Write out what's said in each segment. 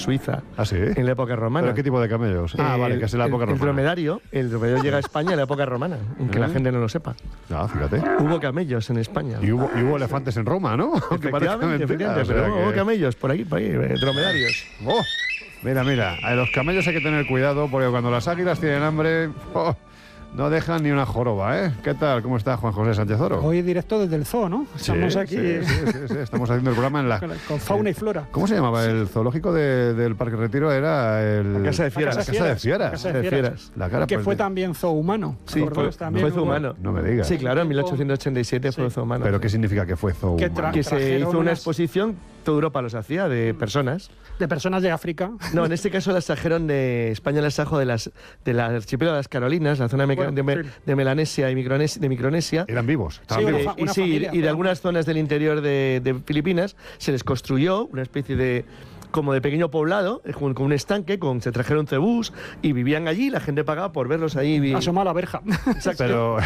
Suiza. ¿Ah, sí? En la época romana. ¿Pero qué tipo de camellos? Vale, que es en la época romana. El dromedario llega a España en la época romana, aunque la gente no lo sepa. Ah, fíjate. Hubo camellos en España. Y hubo elefantes en Roma, ¿no? Efectivamente, pero hubo camellos por ahí, dromedarios. Oh, mira, a los camellos hay que tener cuidado porque cuando las águilas tienen hambre, no dejan ni una joroba, ¿eh? ¿Qué tal? ¿Cómo está Juan José Sánchez Oro? Hoy directo desde el zoo, ¿no? Estamos aquí. Sí, estamos haciendo el programa en la... Con fauna y flora. ¿Cómo se llamaba? El zoológico del Parque Retiro era el... La Casa de Fieras. La Casa de Fieras. La cara, que pues, fue también zoo humano. Sí, fue zoo humano. No me digas. Sí, claro, en 1887 fue zoo humano. ¿Pero qué significa que fue zoo humano? Que se hizo una exposición, toda Europa los hacía, de personas. De personas de África. No, en este caso las trajeron de España, las trajo del archipiélago de las Carolinas, la zona de Melanesia y Micronesia. Eran vivos. Y de algunas zonas del interior de Filipinas se les construyó una especie de como de pequeño poblado, con un estanque, se trajeron cebús y vivían allí, la gente pagaba por verlos ahí. Asoma la verja. Exacto. Pero,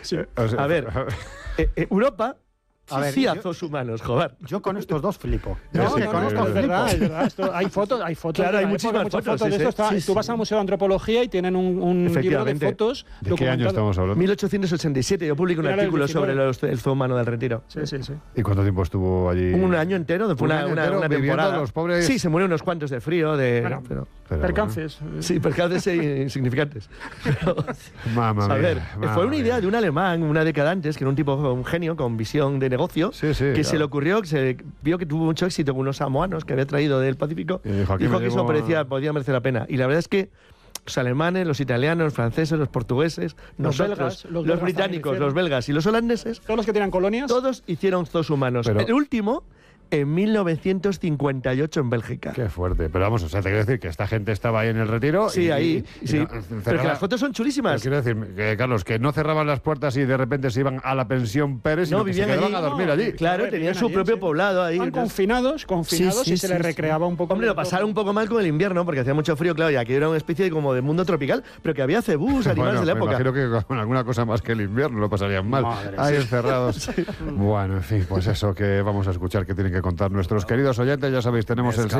a ver, Europa... Sí, a zoos humanos, joder. Yo con estos dos flipo. No, es verdad. Hay fotos. Claro, hay muchísimas fotos de esto. Tú vas al Museo de Antropología y tienen un libro de fotos. ¿De qué año estamos hablando? 1887. Yo publico un artículo sobre el zoo humano del Retiro. Sí. ¿Y cuánto tiempo estuvo allí? Un año entero, fue una temporada. Los pobres... Sí, se murieron unos cuantos de frío, percances. Sí, percances insignificantes. Mamma mía, a ver, fue una idea de un alemán, una década antes, que era un genio con visión de negocio, que se le ocurrió, que se vio que tuvo mucho éxito con unos samoanos que había traído del Pacífico, y dijo que eso podía merecer la pena. Y la verdad es que los alemanes, los italianos, los franceses, los portugueses, nosotros, los británicos, los belgas y los holandeses, todos los que tenían colonias, todos hicieron zoos humanos. El último en 1958 en Bélgica. Qué fuerte. Pero vamos, te quiero decir que esta gente estaba ahí en el Retiro. Sí, ahí. Pero que las fotos son chulísimas. Quiero decir, Carlos, que no cerraban las puertas y de repente se iban a la pensión Pérez, sino que se quedaban a dormir allí. Claro, tenían su propio poblado ahí. Estaban confinados y se les recreaba un poco. Hombre, lo pasaron un poco mal con el invierno, porque hacía mucho frío, claro, y aquí era una especie como de mundo tropical, pero que había cebús, animales de la época. Imagino que con alguna cosa más que el invierno lo pasarían mal. Ahí encerrados. Bueno, en fin, pues eso que vamos a escuchar que tienen que contar nuestros queridos oyentes. Ya sabéis, tenemos el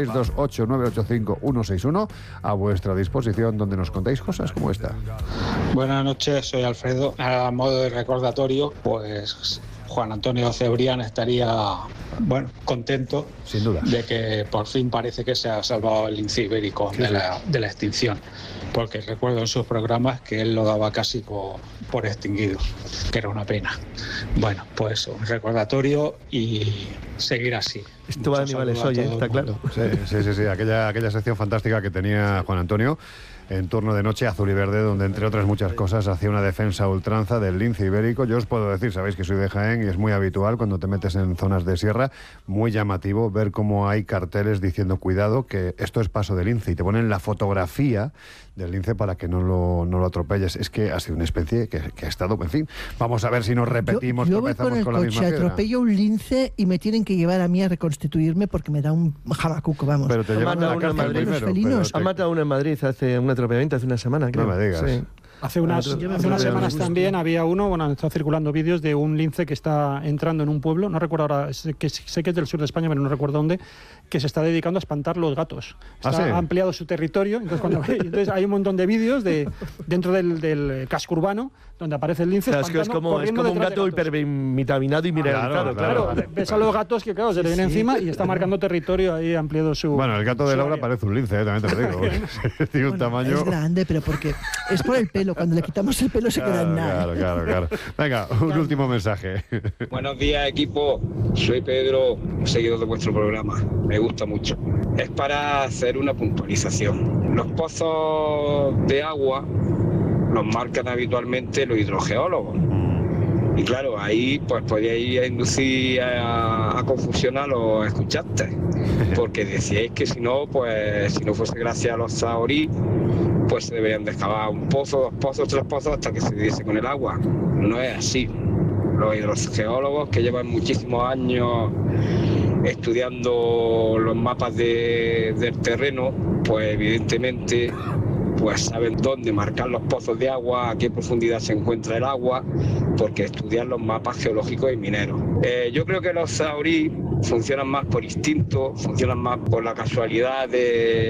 628-985-161 a vuestra disposición, donde nos contáis cosas como esta. Buenas noches, soy Alfredo. A modo de recordatorio, pues Juan Antonio Cebrián estaría, contento, sin duda, de que por fin parece que se ha salvado el lince ibérico de la extinción, porque recuerdo en sus programas que él lo daba casi por extinguido, que era una pena. Bueno, pues un recordatorio y seguir así. Esto va de animales hoy, está claro. Sí, aquella sección fantástica que tenía Juan Antonio en Turno de Noche, Azul y Verde, donde entre otras muchas cosas hacía una defensa a ultranza del lince ibérico. Yo os puedo decir, sabéis que soy de Jaén y es muy habitual cuando te metes en zonas de sierra, muy llamativo ver cómo hay carteles diciendo cuidado que esto es paso de lince, y te ponen la fotografía del lince para que no lo atropelles. Es que ha sido una especie que ha estado, en fin, vamos a ver si nos repetimos, yo voy con el coche, atropello un lince y me tienen que llevar a mí a reconstituirme porque me da un jamacuco, vamos. Pero te llevan a la cárcel primero. Han matado a uno en Madrid hace un atropellamiento hace una semana, creo. No me digas. Sí. Hace unas semanas también había está circulando vídeos de un lince que está entrando en un pueblo, no recuerdo ahora, sé que es del sur de España, pero no recuerdo dónde, que se está dedicando a espantar los gatos. Ha ampliado su territorio, entonces hay un montón de vídeos dentro del casco urbano donde aparece el lince. Claro, es como un gato hipervitaminado y mineralizado. Claro, ves a los gatos que se le viene encima y está marcando territorio ahí, ampliado su... Bueno, el gato de Laura parece un lince, también te lo digo. Tiene un tamaño... Es grande, pero porque es por el pelo. Cuando le quitamos el pelo se queda en nada. Claro. Venga, un último mensaje. Buenos días, equipo. Soy Pedro, seguidor de vuestro programa. Me gusta mucho. Es para hacer una puntualización. Los pozos de agua los marcan habitualmente los hidrogeólogos. Y claro, ahí pues podíais inducir a confusión a los escuchantes, porque decíais que si no fuese gracias a los zahorí, pues se deberían de excavar un pozo, 2 pozos, 3 pozos hasta que se diese con el agua. No es así. Los hidrogeólogos, que llevan muchísimos años estudiando los mapas del terreno, pues evidentemente pues saben dónde marcar los pozos de agua, a qué profundidad se encuentra el agua, porque estudian los mapas geológicos y mineros. Yo creo que los zahorí funcionan más por instinto, funcionan más por la casualidad de